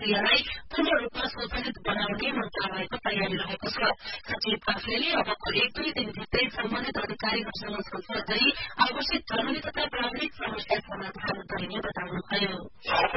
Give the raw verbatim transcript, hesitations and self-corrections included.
प्रक्रियालाई पूर्ण रूपमा स्वचालित बनाउने मन्त्रालयको तयारी रहेको छ। सचिव काफ्लेले अबको एक दुई दिनभित्रै सम्बन्धित अधिकारीहरूसँग छलफल गरी आवश्यक कानूनी तथा प्राविधिक समस्या समाधान गरिने बताउनुभयो।